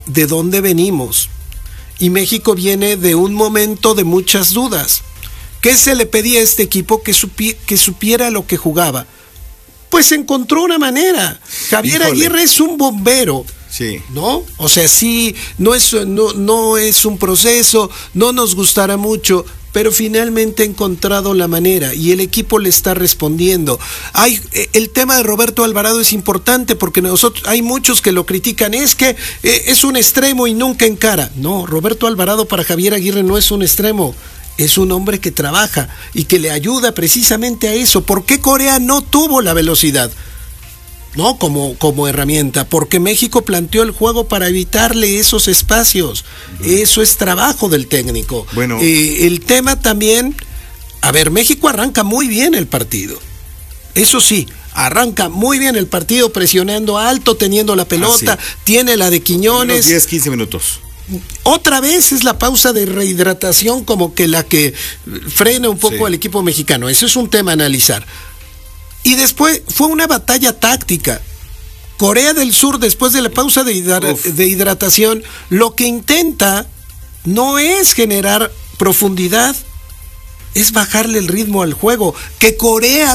de dónde venimos. Y México viene de un momento de muchas dudas. ¿Qué se le pedía a este equipo? Que supiera lo que jugaba. Pues encontró una manera. Javier Aguirre es un bombero. Sí. ¿No? O sea, sí, no es un proceso, no nos gustará mucho, pero finalmente ha encontrado la manera y el equipo le está respondiendo. El tema de Roberto Alvarado es importante porque hay muchos que lo critican, es que es un extremo y nunca encara. No, Roberto Alvarado para Javier Aguirre no es un extremo, es un hombre que trabaja y que le ayuda precisamente a eso. ¿Por qué Corea no tuvo la velocidad? No, como herramienta, porque México planteó el juego para evitarle esos espacios. Eso es trabajo del técnico. Bueno, el tema también, México arranca muy bien el partido. Eso sí, arranca muy bien el partido, presionando alto, teniendo la pelota, tiene la de Quiñones. 10, 15 minutos. Otra vez es la pausa de rehidratación como que la que frena un poco al equipo mexicano. Eso es un tema a analizar. Y después fue una batalla táctica. Corea del Sur, después de la pausa de hidratación, lo que intenta no es generar profundidad, es bajarle el ritmo al juego. Que Corea,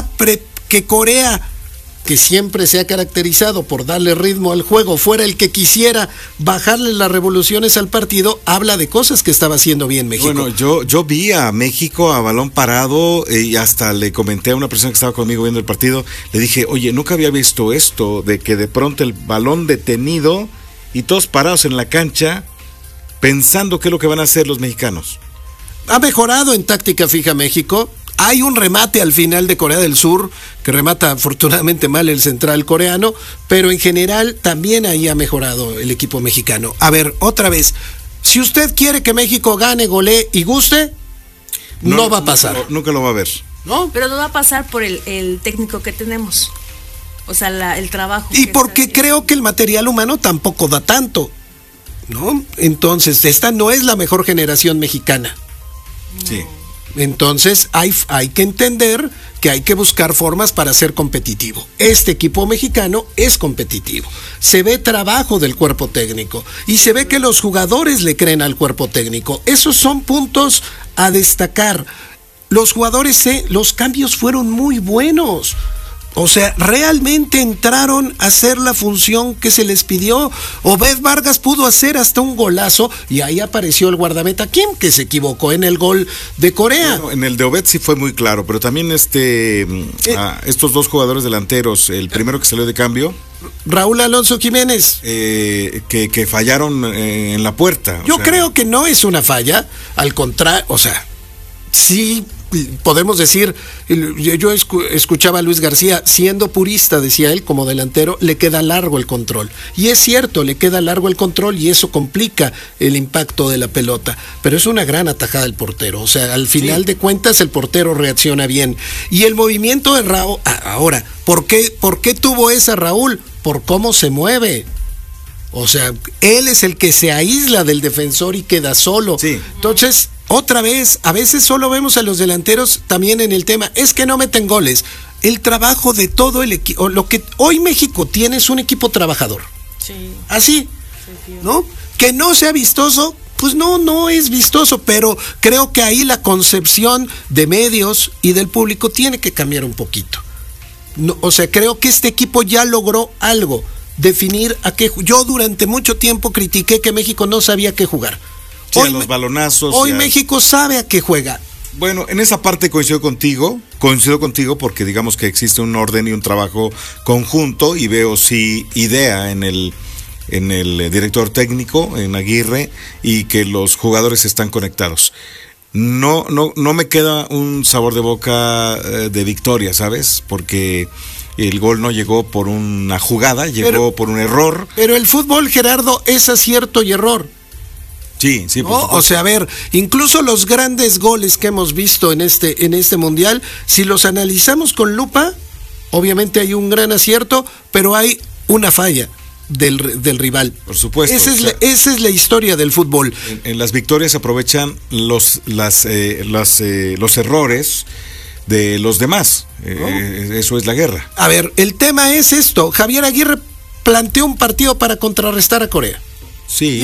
que siempre se ha caracterizado por darle ritmo al juego, fuera el que quisiera bajarle las revoluciones al partido, habla de cosas que estaba haciendo bien México. Bueno, yo vi a México a balón parado y hasta le comenté a una persona que estaba conmigo viendo el partido, le dije, oye, nunca había visto esto, de que de pronto el balón detenido y todos parados en la cancha pensando qué es lo que van a hacer los mexicanos. Ha mejorado en táctica fija México. Hay un remate al final de Corea del Sur, que remata afortunadamente mal el central coreano, pero en general también ahí ha mejorado el equipo mexicano. A ver, otra vez, si usted quiere que México gane, golee y guste, no va a pasar. Nunca lo va a ver. ¿No? Pero no va a pasar por el técnico que tenemos. O sea, el trabajo. Y porque creo que el material humano tampoco da tanto, ¿no? Entonces, esta no es la mejor generación mexicana. No. Sí. Entonces hay que entender que hay que buscar formas para ser competitivo. Este equipo mexicano es competitivo. Se ve trabajo del cuerpo técnico y se ve que los jugadores le creen al cuerpo técnico. Esos son puntos a destacar. Los jugadores, los cambios fueron muy buenos. O sea, realmente entraron a hacer la función que se les pidió. Obed Vargas pudo hacer hasta un golazo y ahí apareció el guardameta Kim, que se equivocó en el gol de Corea. Bueno, en el de Obed sí fue muy claro, pero también estos dos jugadores delanteros, el primero que salió de cambio, Raúl Alonso Jiménez, que fallaron en la puerta. Yo creo que no es una falla, al contrario, o sea, sí. Podemos decir, yo escuchaba a Luis García, siendo purista, decía él, como delantero, le queda largo el control. Y es cierto, le queda largo el control y eso complica el impacto de la pelota. Pero es una gran atajada del portero. O sea, al final de cuentas el portero reacciona bien. Y el movimiento de Raúl, ahora, ¿por qué tuvo esa Raúl? Por cómo se mueve. O sea, él es el que se aísla del defensor y queda solo. Sí. Entonces, otra vez, a veces solo vemos a los delanteros también en el tema, es que no meten goles. El trabajo de todo el equipo, lo que hoy México tiene es un equipo trabajador. Sí. Así, ¿no? Que no sea vistoso, pues no es vistoso, pero creo que ahí la concepción de medios y del público tiene que cambiar un poquito. No, o sea, creo que este equipo ya logró algo, definir a qué. Yo durante mucho tiempo critiqué que México no sabía qué jugar. Sí, hoy, a los balonazos. Hoy México sabe a qué juega. Bueno, en esa parte coincido contigo porque digamos que existe un orden y un trabajo conjunto y veo idea en el director técnico, en Aguirre, y que los jugadores están conectados. No me queda un sabor de boca de victoria, ¿sabes? Porque el gol no llegó por una jugada, llegó por un error. Pero el fútbol, Gerardo, es acierto y error. Sí, ¿no? O sea, a ver, incluso los grandes goles que hemos visto en este mundial, si los analizamos con lupa, obviamente hay un gran acierto, pero hay una falla del rival. Por supuesto. Esa es la historia del fútbol. En las victorias aprovechan los errores de los demás. Eso es la guerra. A ver, el tema es esto. Javier Aguirre planteó un partido para contrarrestar a Corea. Sí.